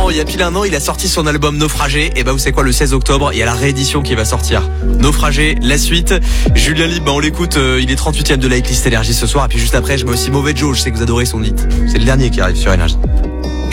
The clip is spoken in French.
il y a pile un an, il a sorti son album Naufragé. Et bah, vous savez quoi, le 16 octobre, il y a la réédition qui va sortir. Naufragé, la suite. Julien Libre, bah, on l'écoute, il est 38ème de la hitlist Énergie ce soir. Et puis juste après, je mets aussi Mauvais Joe, je sais que vous adorez son hit. C'est le dernier qui arrive sur Énergie.